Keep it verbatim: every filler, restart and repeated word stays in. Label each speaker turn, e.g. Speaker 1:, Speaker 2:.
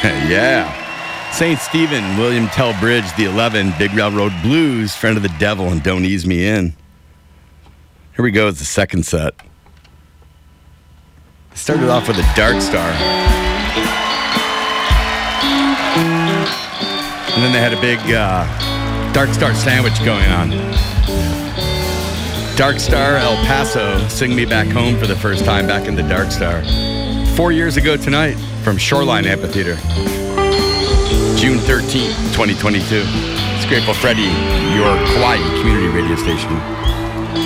Speaker 1: Yeah. Saint Stephen, William Tell Bridge, the eleven, Big Railroad Blues, Friend of the Devil, and Don't Ease Me In. Here we go. It's the second set. Started off with a Dark Star. And then they had a big uh, Dark Star sandwich going on. Dark Star, El Paso, Sing Me Back Home for the first time back in the Dark Star. Four years ago tonight from Shoreline Amphitheater. June thirteenth, twenty twenty-two. It's Grateful Freddy, your Kauai community radio station.